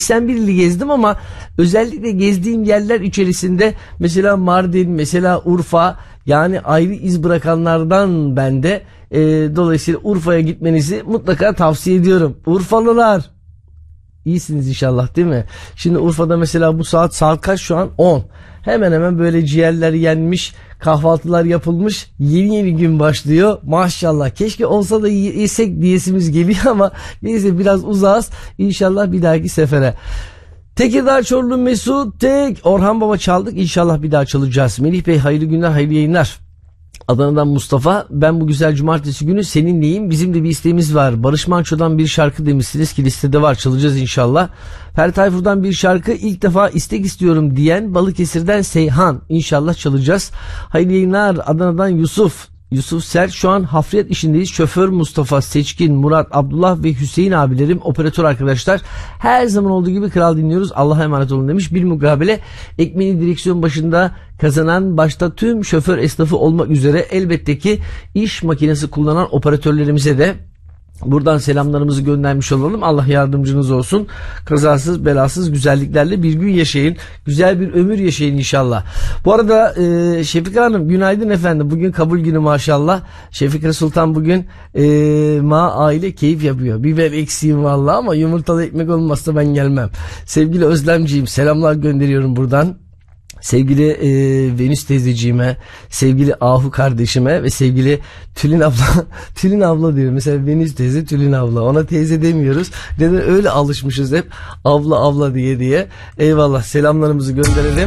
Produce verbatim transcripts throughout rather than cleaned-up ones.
seksen bir ili gezdim ama özellikle gezdiğim yerler içerisinde mesela Mardin, mesela Urfa, yani ayrı iz bırakanlardan ben de. E, dolayısıyla Urfa'ya gitmenizi mutlaka tavsiye ediyorum. Urfalılar, İyisiniz inşallah değil mi? Şimdi Urfa'da mesela bu saat saat kaç şu an? on. Hemen hemen böyle ciğerler yenmiş, kahvaltılar yapılmış, yeni yeni gün başlıyor. Maşallah, keşke olsa da yesek diyesimiz geliyor ama neyse biraz uzağız. İnşallah bir dahaki sefere. Tekirdağ Çorlu Mesut Tek, Orhan Baba çaldık, İnşallah bir daha çalacağız. Melih Bey hayırlı günler, hayırlı yayınlar. Adana'dan Mustafa, ben bu güzel cumartesi günü seninleyim, bizim de bir isteğimiz var. Barış Manço'dan bir şarkı demişsiniz ki listede var, çalacağız inşallah. Ferdi Tayfur'dan bir şarkı, ilk defa istek istiyorum diyen Balıkesir'den Seyhan, İnşallah çalacağız. Hayırlı yayınlar. Adana'dan Yusuf Yusuf Sel, şu an hafriyat işindeyiz. Şoför Mustafa, Seçkin, Murat, Abdullah ve Hüseyin abilerim, operatör arkadaşlar. Her zaman olduğu gibi kral dinliyoruz. Allah'a emanet olun demiş. Bir mukabele ekmeğini direksiyon başında kazanan başta tüm şoför esnafı olmak üzere elbette ki iş makinesi kullanan operatörlerimize de buradan selamlarımızı göndermiş olalım. Allah yardımcınız olsun. Kazasız belasız güzelliklerle bir gün yaşayın. Güzel bir ömür yaşayın inşallah. Bu arada e, Şefika Hanım günaydın efendim. Bugün kabul günü maşallah. Şefika Sultan bugün e, ma aile keyif yapıyor. Biber eksiğim vallahi ama yumurtalı ekmek olmazsa ben gelmem. Sevgili Özlemciğim, selamlar gönderiyorum buradan. Sevgili e, Venüs teyzeciğime, sevgili Ahu kardeşime ve sevgili Tülin abla, Tülin abla diyorum. Mesela Venüs teyze, Tülin abla. Ona teyze demiyoruz. Neden? Öyle alışmışız hep. Abla abla diye diye. Eyvallah, selamlarımızı gönderelim.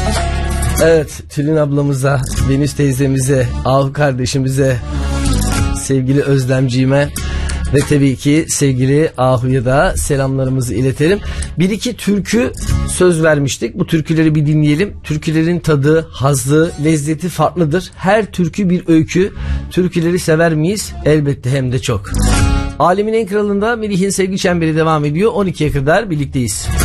Evet, Tülin ablamıza, Venüs teyzemize, Ahu kardeşimize, sevgili Özlemciğime ve tabii ki sevgili Ahu'ya da selamlarımızı iletelim. Bir iki türkü söz vermiştik. Bu türküleri bir dinleyelim. Türkülerin tadı, hazzı, lezzeti farklıdır. Her türkü bir öykü. Türküleri sever miyiz? Elbette, hem de çok. Alemin en kralında Melih'in sevgi çemberi devam ediyor. on ikiye kadar birlikteyiz.